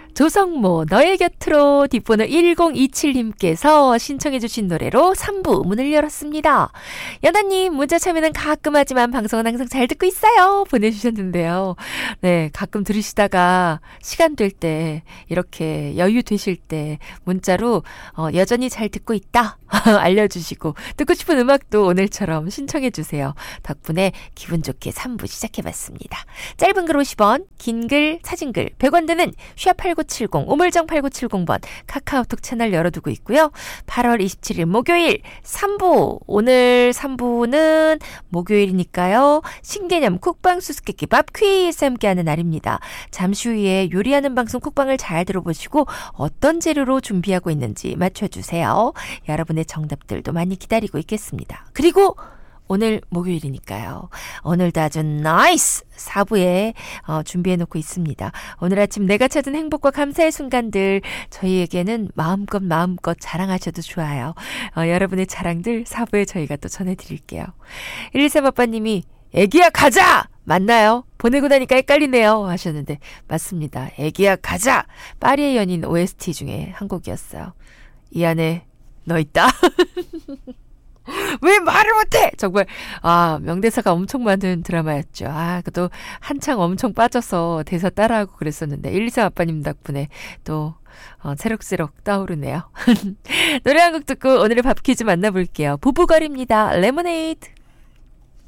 조성모 너의 곁으로 뒷번호 1027님께서 신청해 주신 노래로 3부 문을 열었습니다. 연아님 문자 참여는 가끔 하지만 방송은 항상 잘 듣고 있어요 보내주셨는데요. 네, 가끔 들으시다가 시간 될 때 이렇게 여유 되실 때 문자로 여전히 잘 듣고 있다 알려주시고 듣고 싶은 음악도 오늘처럼 신청해 주세요. 덕분에 기분 좋게 3부 시작해봤습니다. 짧은 글 50원, 긴 글, 사진글 100원 드는 #8970 우물정 8970번 카카오톡 채널 열어두고 있고요. 8월 27일 목요일 3부, 오늘 3부는 목요일이니까요. 신개념 쿡방 수수께끼 밥 퀴즈 함께하는 날입니다. 잠시 후에 요리하는 방송 쿡방을 잘 들어보시고 어떤 재료로 준비하고 있는지 맞춰주세요. 여러분의 정답들도 많이 기다리고 있겠습니다. 그리고 오늘 목요일이니까요. 오늘도 아주 나이스 4부에 준비해놓고 있습니다. 오늘 아침 내가 찾은 행복과 감사의 순간들 저희에게는 마음껏 자랑하셔도 좋아요. 여러분의 자랑들 4부에 저희가 또 전해드릴게요. 123 아빠님이 애기야 가자! 맞나요? 보내고 나니까 헷갈리네요 하셨는데 맞습니다. 애기야 가자! 파리의 연인 OST 중에 한 곡이었어요. 이 안에 너 있다. 왜 말을 못해? 정말 명대사가 엄청 많은 드라마였죠. 그것도 한창 엄청 빠져서 대사 따라하고 그랬었는데 123 아빠님 덕분에 또 새록새록 떠오르네요. 노래 한 곡 듣고 오늘의 밥 퀴즈 만나볼게요. 부부걸입니다. 레모네이드.